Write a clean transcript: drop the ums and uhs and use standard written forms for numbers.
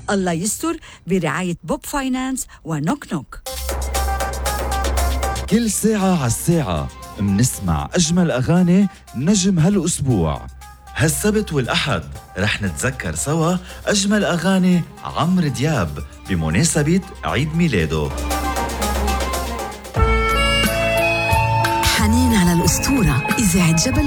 الله يستر برعاية بوب فاينانس ونوك نوك. كل ساعة على الساعة منسمع أجمل أغاني نجم هالأسبوع. هالسبت والأحد رح نتذكر سوا أجمل أغاني عمرو دياب بمناسبة عيد ميلاده. حنين على الأسطورة إذاعة جبل